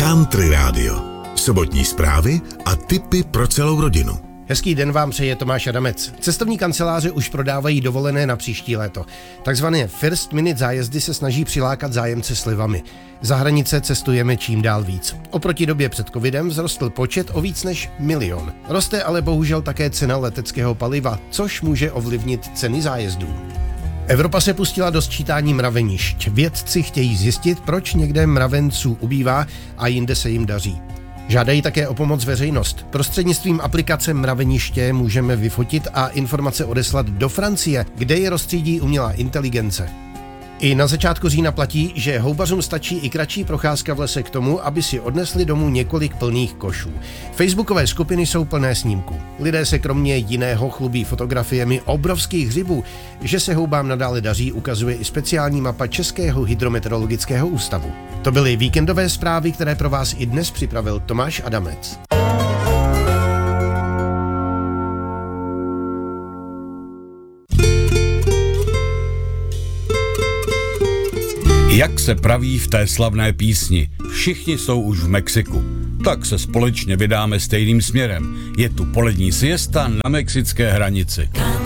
Country Radio. Sobotní zprávy a tipy pro celou rodinu. Hezký den vám přeje Tomáš Adamec. Cestovní kanceláře už prodávají dovolené na příští léto. Takzvané first minute zájezdy se snaží přilákat zájemce slevami. Za hranice cestujeme čím dál víc. Oproti době před covidem vzrostl počet o víc než 1 milion. Roste ale bohužel také cena leteckého paliva, což může ovlivnit ceny zájezdů. Evropa se pustila do sčítání mravenišť. Vědci chtějí zjistit, proč někde mravenců ubývá a jinde se jim daří. Žádají také o pomoc veřejnost. Prostřednictvím aplikace Mraveniště můžeme vyfotit a informace odeslat do Francie, kde je rozstřídí umělá inteligence. I na začátku října platí, že houbařům stačí i kratší procházka v lese k tomu, aby si odnesli domů několik plných košů. Facebookové skupiny jsou plné snímků. Lidé se kromě jiného chlubí fotografiemi obrovských hřibů. Že se houbám nadále daří, ukazuje i speciální mapa Českého hydrometeorologického ústavu. To byly víkendové zprávy, které pro vás i dnes připravil Tomáš Adamec. Jak se praví v té slavné písni, všichni jsou už v Mexiku. Tak se společně vydáme stejným směrem. Je tu polední siesta na mexické hranici.